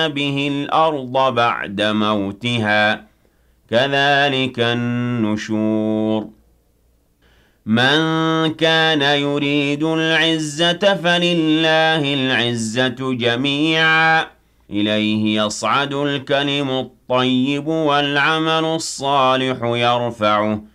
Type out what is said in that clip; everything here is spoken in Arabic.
به الأرض بعد موتها كذلك النشور من كان يريد العزة فلله العزة جميعا إليه يصعد الكلم الطيب والعمل الصالح يرفعه